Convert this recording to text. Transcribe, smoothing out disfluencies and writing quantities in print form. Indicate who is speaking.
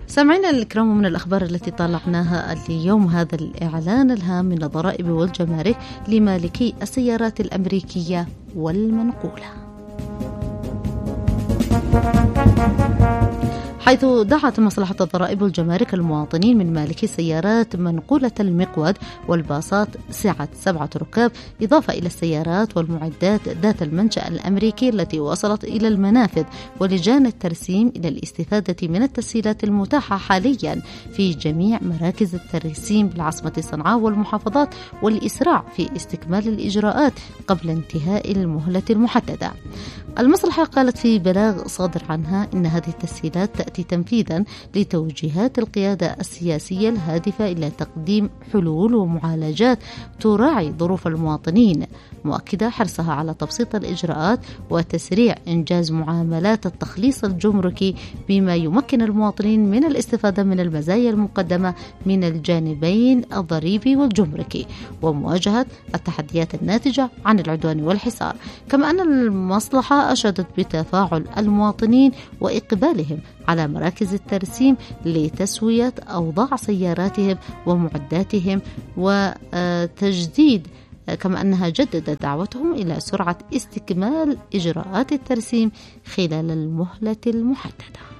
Speaker 1: سامعينا الكرام، من الأخبار التي طالعناها اليوم هذا الإعلان الهام من الضرائب والجمارك لمالكي السيارات الأمريكية والمنقولة، حيث دعت مصلحة الضرائب والجمارك المواطنين من مالكي سيارات منقولة المقود والباصات سعة 7 ركاب، إضافة إلى السيارات والمعدات ذات المنشأ الأمريكي التي وصلت إلى المنافذ ولجان الترسيم إلى الاستفادة من التسهيلات المتاحة حاليا في جميع مراكز الترسيم بالعاصمة صنعاء والمحافظات، والإسراع في استكمال الإجراءات قبل انتهاء المهلة المحددة. المصلحة قالت في بلاغ صادر عنها إن هذه التسهيلات تأتي تنفيذا لتوجيهات القيادة السياسية الهادفة إلى تقديم حلول ومعالجات تراعي ظروف المواطنين، مؤكدة حرصها على تبسيط الإجراءات وتسريع إنجاز معاملات التخليص الجمركي بما يمكن المواطنين من الاستفادة من المزايا المقدمة من الجانبين الضريبي والجمركي ومواجهة التحديات الناتجة عن العدوان والحصار. كما أن المصلحة أشادت بتفاعل المواطنين وإقبالهم على مراكز الترسيم لتسوية أوضاع سياراتهم ومعداتهم وتجديد، كما أنها جددت دعوتهم إلى سرعة استكمال إجراءات الترسيم خلال المهلة المحددة.